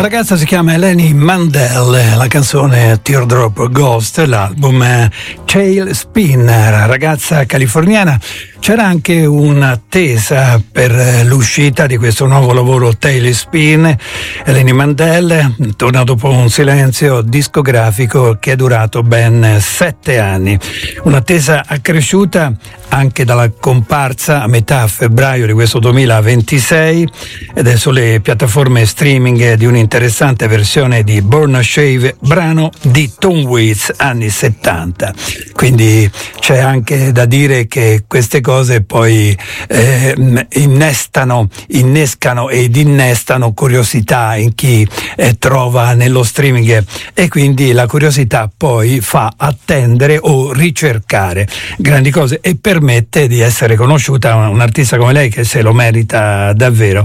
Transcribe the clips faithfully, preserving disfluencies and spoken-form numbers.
ragazza si chiama Eleni Mandel, la canzone Teardrop Ghost, l'album Tailspin, ragazza californiana. C'era anche un'attesa per l'uscita di questo nuovo lavoro Tailspin. Eleni Mandel torna dopo un silenzio discografico che è durato ben sette anni. Un'attesa accresciuta anche dalla comparsa a metà febbraio di questo duemilaventisei ed è sulle piattaforme streaming di un'interessante versione di Born a Shave, brano di Tom Waits anni settanta. Quindi c'è anche da dire che queste cose poi eh, innestano, innescano ed innestano curiosità in chi eh, trova nello streaming, e quindi la curiosità poi fa attendere o ricercare grandi cose e permette di essere conosciuta un artista come lei che se lo merita davvero.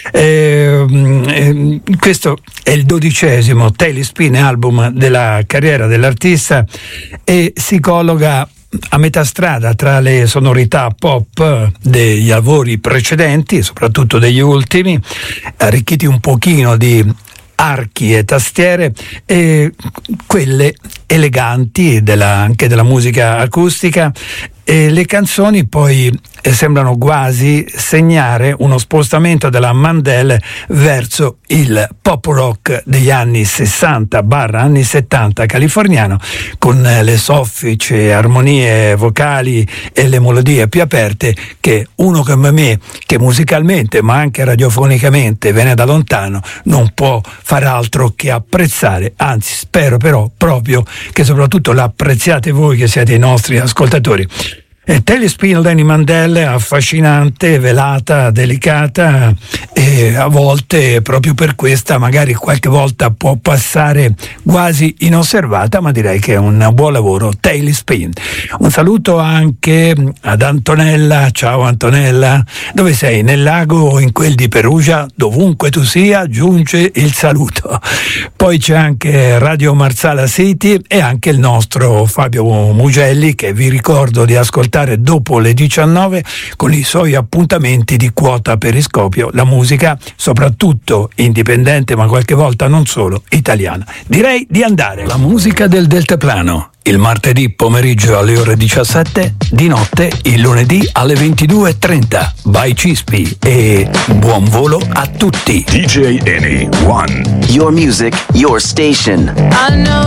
Eh, eh, questo è il dodicesimo Tailspin album della carriera dell'artista e si colloca a metà strada tra le sonorità pop degli lavori precedenti, soprattutto degli ultimi, arricchiti un pochino di archi e tastiere, e quelle eleganti della, anche della musica acustica. E le canzoni poi sembrano quasi segnare uno spostamento della Mandel verso il pop rock degli anni sessanta barra anni settanta californiano, con le soffici armonie vocali e le melodie più aperte che uno come me, che musicalmente ma anche radiofonicamente viene da lontano, non può far altro che apprezzare. Anzi, spero però proprio che soprattutto l'apprezziate voi che siete i nostri ascoltatori. E Tailspin, Eleni Mandel, affascinante, velata, delicata, e a volte proprio per questa magari qualche volta può passare quasi inosservata, ma direi che è un buon lavoro. Tailspin. Un saluto anche ad Antonella. Ciao Antonella, dove sei? Nel lago o in quel di Perugia? Dovunque tu sia, giunge il saluto. Poi c'è anche Radio Marsala City e anche il nostro Fabio Mugelli, che vi ricordo di ascoltare dopo le diciannove con i suoi appuntamenti di Quota Periscopio, la musica soprattutto indipendente ma qualche volta non solo italiana. Direi di andare. La musica del deltaplano il martedì pomeriggio alle ore diciassette, di notte il lunedì alle ventidue e trenta. By Cispi, e buon volo a tutti. D J Eni One. Your music, your station. I know